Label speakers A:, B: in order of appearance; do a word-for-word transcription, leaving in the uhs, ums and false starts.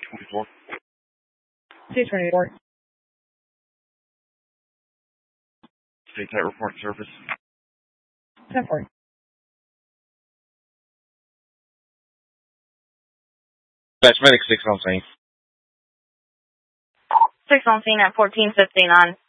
A: twenty-four.
B: two twenty-four.
A: State Tight report service.
B: ten four.
C: Dispatch medic six on scene.
D: Six on scene at fourteen fifty-nine.